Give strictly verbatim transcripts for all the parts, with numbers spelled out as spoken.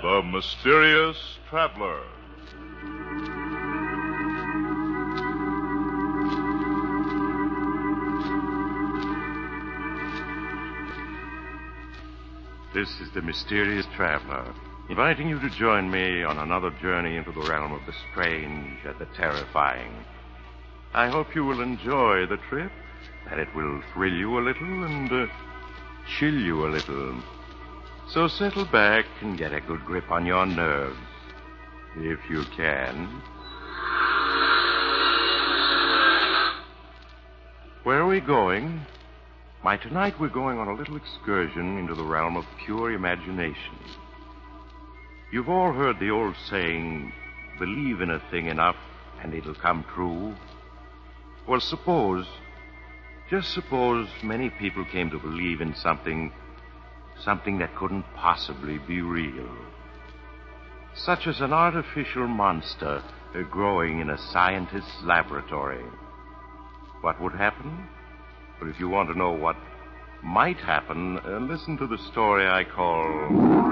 The Mysterious Traveler. This is the Mysterious Traveler, inviting you to join me on another journey into the realm of the strange and the terrifying. I hope you will enjoy the trip, that it will thrill you a little and uh, chill you a little. So settle back and get a good grip on your nerves, if you can. Where are we going? Why, tonight we're going on a little excursion into the realm of pure imagination. You've all heard the old saying, believe in a thing enough and it'll come true. Well, suppose, just suppose many people came to believe in something, something that couldn't possibly be real. Such as an artificial monster uh, growing in a scientist's laboratory. What would happen? But if you want to know what might happen, uh, listen to the story I call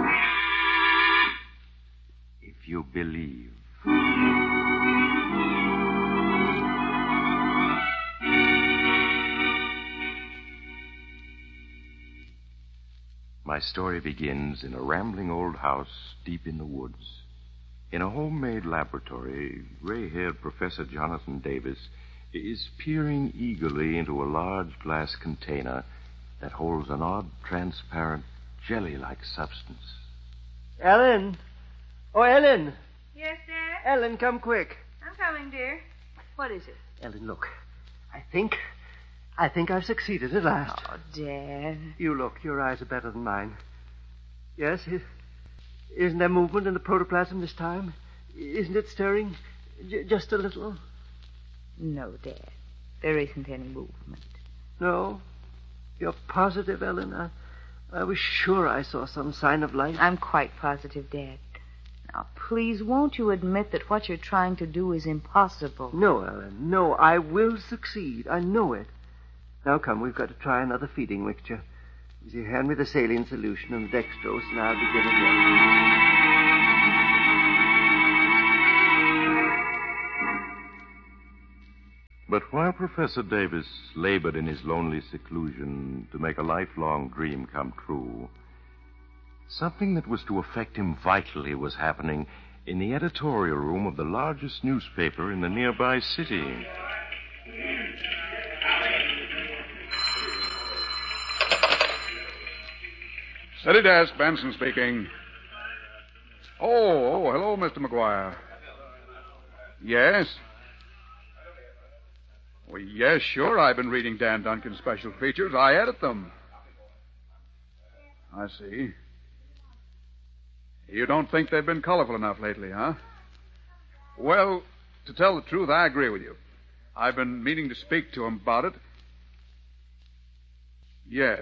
If You Believe. My story begins in a rambling old house deep in the woods. In a homemade laboratory, gray-haired Professor Jonathan Davis is peering eagerly into a large glass container that holds an odd, transparent, jelly-like substance. Ellen! Oh, Ellen! Yes, Dad? Ellen, come quick. I'm coming, dear. What is it? Ellen, look. I think... I think I've succeeded at last. Oh, Dad. You look. Your eyes are better than mine. Yes? Is, isn't there movement in the protoplasm this time? Isn't it stirring? J- just a little? No, Dad. There isn't any movement. No? You're positive, Ellen? I, I was sure I saw some sign of life. I'm quite positive, Dad. Now, please, won't you admit that what you're trying to do is impossible? No, Ellen. No, I will succeed. I know it. Now, come, we've got to try another feeding mixture. You hand me the saline solution and the dextrose, and I'll begin again. But while Professor Davis labored in his lonely seclusion to make a lifelong dream come true, something that was to affect him vitally was happening in the editorial room of the largest newspaper in the nearby city. Steady desk, Benson speaking. Oh, oh, hello, Mister McGuire. Yes? Well, yes, sure. I've been reading Dan Duncan's special features. I edit them. I see. You don't think they've been colorful enough lately, huh? Well, to tell the truth, I agree with you. I've been meaning to speak to him about it. Yes.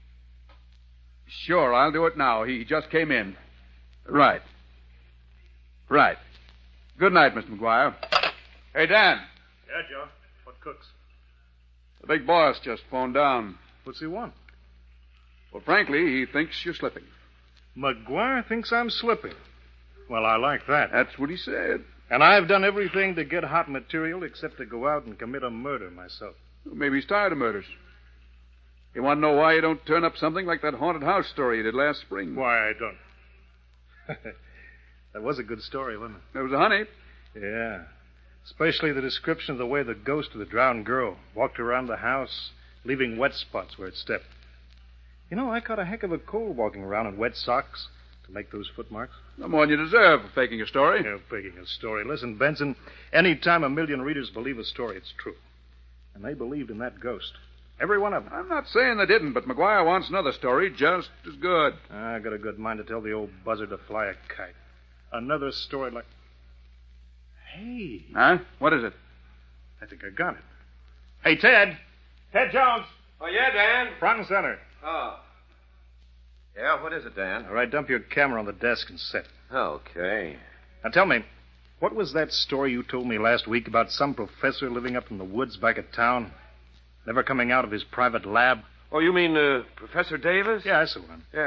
Sure, I'll do it now. He just came in. Right. Right. Good night, Mister McGuire. Hey, Dan. Yeah, Joe. What cooks? The big boss just phoned down. What's he want? Well, frankly, he thinks you're slipping. McGuire thinks I'm slipping. Well, I like that. That's what he said. And I've done everything to get hot material except to go out and commit a murder myself. Well, maybe he's tired of murders. You want to know why you don't turn up something like that haunted house story you did last spring? Why I don't. That was a good story, wasn't it? It was a honey. Yeah. Especially the description of the way the ghost of the drowned girl walked around the house, leaving wet spots where it stepped. You know, I caught a heck of a cold walking around in wet socks to make those footmarks. No more than you deserve for faking a story. Yeah, faking a story. Listen, Benson, any time a million readers believe a story, it's true. And they believed in that ghost. Every one of them. I'm not saying they didn't, but McGuire wants another story just as good. I got a good mind to tell the old buzzard to fly a kite. Another story like... Hey. Huh? What is it? I think I got it. Hey, Ted. Ted Jones. Oh, yeah, Dan? Front and center. Oh. Yeah, what is it, Dan? All right, dump your camera on the desk and sit. Okay. Now, tell me, what was that story you told me last week about some professor living up in the woods back at town, never coming out of his private lab? Oh, you mean uh, Professor Davis? Yeah, that's the one. Yeah.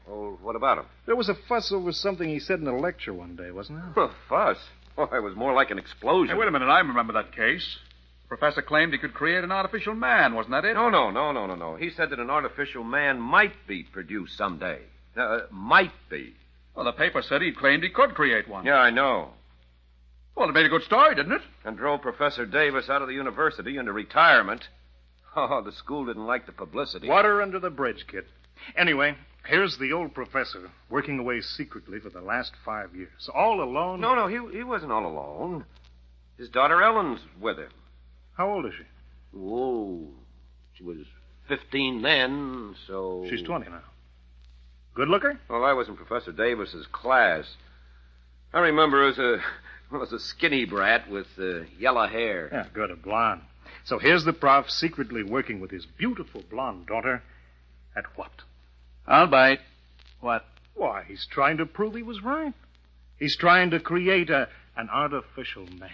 Well, what about him? There was a fuss over something he said in a lecture one day, wasn't there? A fuss? Oh, it was more like an explosion. Hey, wait a minute. I remember that case. The professor claimed he could create an artificial man. Wasn't that it? No, no, no, no, no, no. He said that an artificial man might be produced someday. Uh, might be. Well, the paper said he claimed he could create one. Yeah, I know. Well, it made a good story, didn't it? And drove Professor Davis out of the university into retirement. Oh, the school didn't like the publicity. Water under the bridge, kid. Anyway, here's the old professor working away secretly for the last five years. All alone. No, no, he, he wasn't all alone. His daughter Ellen's with him. How old is she? Oh, she was fifteen then, so... She's twenty now. Good looker? Well, I was in Professor Davis's class. I remember her as a, well, as a skinny brat with uh, yellow hair. Yeah, good, a blonde. So here's the prof secretly working with his beautiful blonde daughter at what? I'll bite. What? Why, he's trying to prove he was right. He's trying to create a, an artificial man.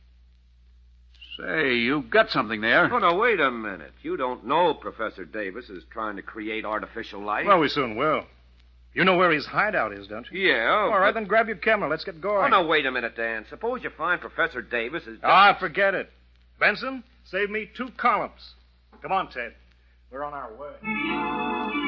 Say, you've got something there. Oh, no, wait a minute. You don't know Professor Davis is trying to create artificial life. Well, we soon will. You know where his hideout is, don't you? Yeah. All right, but... then grab your camera. Let's get going. Oh, no, wait a minute, Dan. Suppose you find Professor Davis is... Ah, forget it. Benson, save me two columns. Come on, Ted. We're on our way.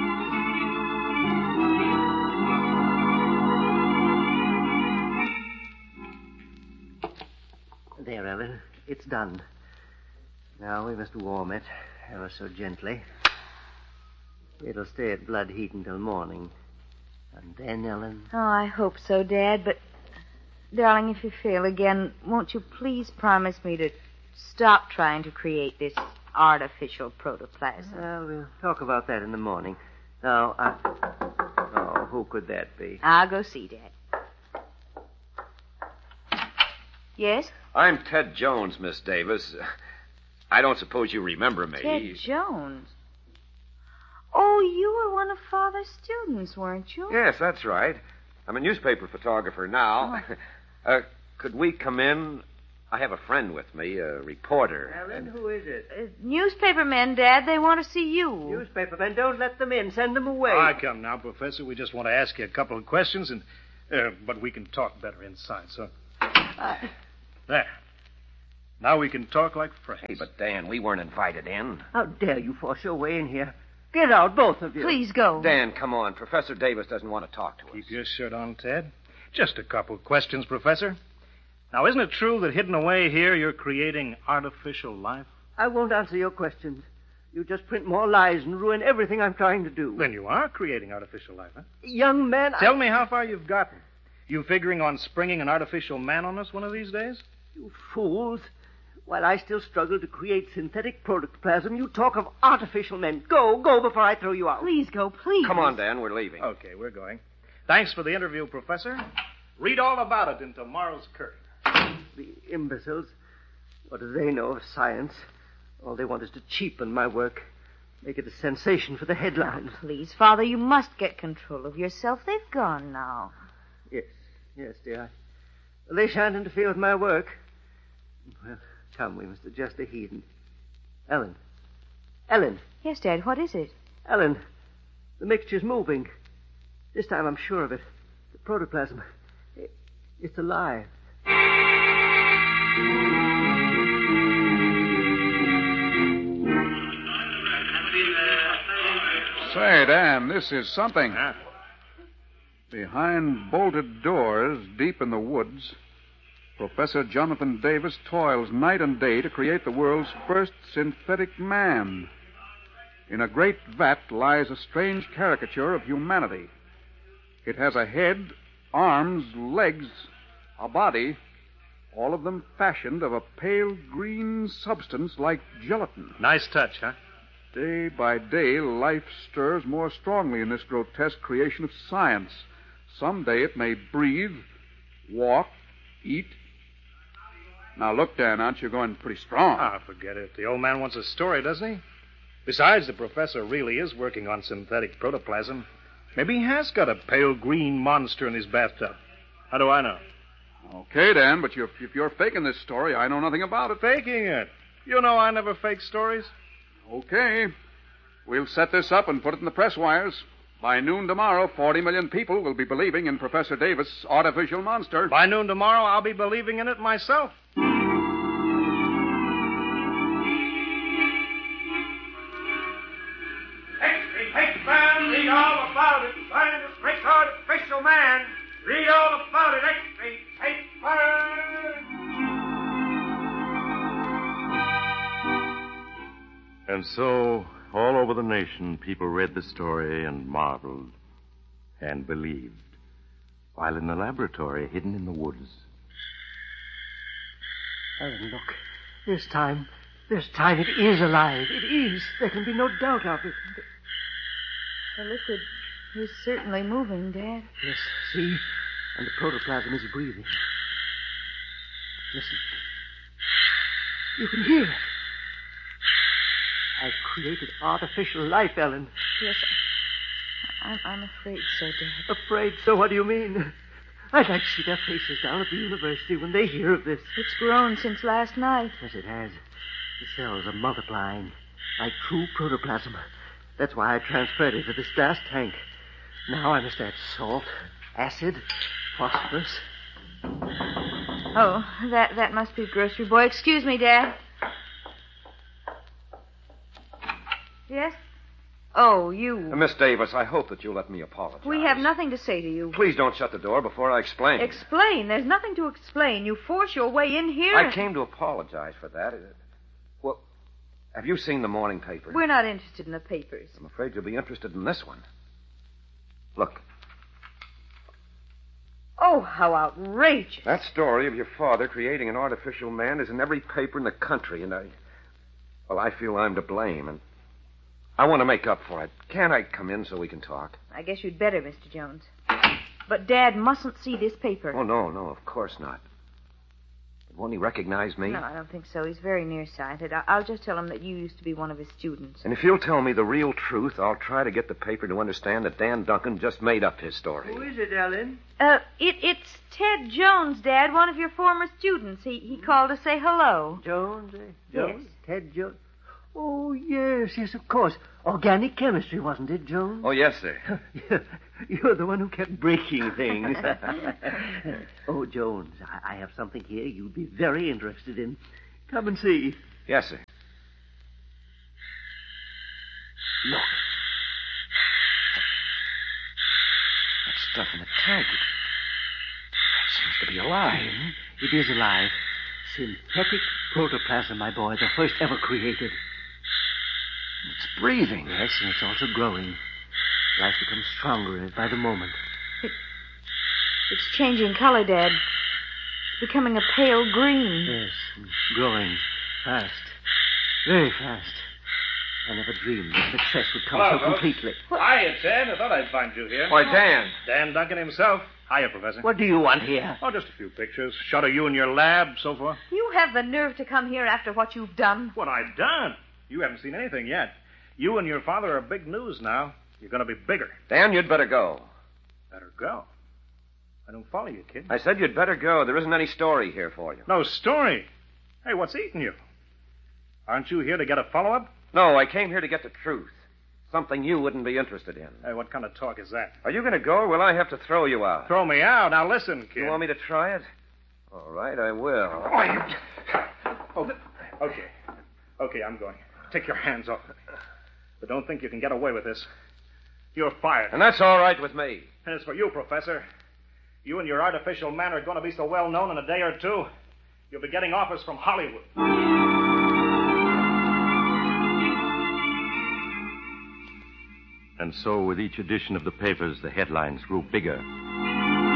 There, Ellen. It's done. Now we must warm it ever so gently. It'll stay at blood heat until morning. And then, Ellen... Oh, I hope so, Dad, but... Darling, if you fail again, won't you please promise me to stop trying to create this artificial protoplasm? Well, we'll talk about that in the morning. Now, I... Oh, who could that be? I'll go see, Dad. Yes? I'm Ted Jones, Miss Davis. I don't suppose you remember me. Ted Jones? Oh, you were one of Father's students, weren't you? Yes, that's right. I'm a newspaper photographer now. Oh. Uh, could we come in? I have a friend with me, a reporter. Ellen, who is it? Uh, newspaper men, Dad. They want to see you. Newspaper men, don't let them in. Send them away. I come now, Professor. We just want to ask you a couple of questions, and uh, but we can talk better inside, so... Uh... There. Now we can talk like friends. Hey, but Dan, we weren't invited in. How dare you force your way in here? Get out, both of you. Please go. Dan, come on. Professor Davis doesn't want to talk to us. Keep your shirt on, Ted. Just a couple of questions, Professor. Now, isn't it true that hidden away here you're creating artificial life? I won't answer your questions. You just print more lies and ruin everything I'm trying to do. Then you are creating artificial life, huh? Young man, Tell I... me how far you've gotten. You figuring on springing an artificial man on us one of these days? You fools. While I still struggle to create synthetic protoplasm, you talk of artificial men. Go, go before I throw you out. Please go, please. Come on, Dan, we're leaving. Okay, we're going. Thanks for the interview, Professor. Read all about it in tomorrow's Courier. The imbeciles. What do they know of science? All they want is to cheapen my work. Make it a sensation for the headlines. Please, Father, you must get control of yourself. They've gone now. Yes, yes, dear. I... Well, they shan't interfere with my work. Well, come, we must adjust the heat. And... Ellen. Ellen. Yes, Dad, what is it? Ellen, the mixture's moving. This time I'm sure of it. The protoplasm. It, it's alive. Say, Dan, this is something. Huh? Behind bolted doors, deep in the woods, Professor Jonathan Davis toils night and day to create the world's first synthetic man. In a great vat lies a strange caricature of humanity. It has a head, arms, legs, a body, all of them fashioned of a pale green substance like gelatin. Nice touch, huh? Day by day, life stirs more strongly in this grotesque creation of science. Someday it may breathe, walk, eat. Now, look, Dan, aren't you going pretty strong? Ah, forget it. The old man wants a story, doesn't he? Besides, the professor really is working on synthetic protoplasm. Maybe he has got a pale green monster in his bathtub. How do I know? Okay, Dan, but you're, if you're faking this story, I know nothing about it. Faking it? You know I never fake stories. Okay. We'll set this up and put it in the press wires. By noon tomorrow, forty million people will be believing in Professor Davis' artificial monster. By noon tomorrow, I'll be believing in it myself. Extra paper, read all about it. Find this great artificial man. Read all about it. Extra paper. And so, all over the nation, people read the story and marveled and believed, while in the laboratory, hidden in the woods. Ellen, look. This time, this time it is alive. It is. There can be no doubt of it. The liquid is certainly moving, Dad. Yes, see? And the protoplasm is breathing. Listen. You can hear it. I've created artificial life, Ellen. Yes, I'm, I'm afraid so, Dad. Afraid? So what do you mean? I'd like to see their faces down at the university when they hear of this. It's grown since last night. Yes, it has. The cells are multiplying like true protoplasm. That's why I transferred it to this glass tank. Now I must add salt, acid, phosphorus. Oh, that, that must be the grocery boy. Excuse me, Dad. Yes? Oh, you. Uh, Miss Davis, I hope that you'll let me apologize. We have nothing to say to you. Please don't shut the door before I explain. Explain? There's nothing to explain. You force your way in here. I came to apologize for that. Uh, Well, have you seen the morning paper? We're not interested in the papers. I'm afraid you'll be interested in this one. Look, Oh, how outrageous. that story of your father creating an artificial man is in every paper in the country, and I... Well, I feel I'm to blame, and I want to make up for it. Can't I come in so we can talk? I guess you'd better, Mister Jones. But Dad mustn't see this paper. Oh, no, no, of course not. Won't he recognize me? No, I don't think so. He's very nearsighted. I- I'll just tell him that you used to be one of his students. And if you'll tell me the real truth, I'll try to get the paper to understand that Dan Duncan just made up his story. Who is it, Ellen? Uh, it, it's Ted Jones, Dad, one of your former students. He he called to say hello. Jones, eh? Jones? Yes. Ted Jones? Oh, yes, yes, of course. Organic chemistry, wasn't it, Jones? Oh, yes, sir. You're the one who kept breaking things. Oh, Jones, I, I have something here you'd be very interested in. Come and see. Yes, sir. Look. That stuff in the tank, it, that seems to be alive. It is alive. Synthetic protoplasm, my boy, the first ever created. It's breathing. Yes, and it's also growing. Life becomes stronger in it by the moment. It's changing color, Dad. It's becoming a pale green. Yes, and growing fast. Very fast. I never dreamed that success would come Hello, so folks. completely. Hiya, Ted. I thought I'd find you here. Why, Dan. Dan Duncan himself. Hiya, Professor. What do you want here? Oh, just a few pictures. Shot of you in your lab, so forth. You have the nerve to come here after what you've done. What I've done? You haven't seen anything yet. You and your father are big news now. You're going to be bigger. Dan, you'd better go. Better go. I don't follow you, kid. I said you'd better go. There isn't any story here for you. No story. Hey, what's eating you? Aren't you here to get a follow-up? No, I came here to get the truth. Something you wouldn't be interested in. Hey, what kind of talk is that? Are you going to go, or will I have to throw you out? Throw me out. Now listen, kid. You want me to try it? All right, I will. Oh, okay. Okay, I'm going. Take your hands off me. But don't think you can get away with this. You're fired. And that's all right with me. And as for you, Professor, you and your artificial man are going to be so well known in a day or two, you'll be getting offers from Hollywood. And so, with each edition of the papers, the headlines grew bigger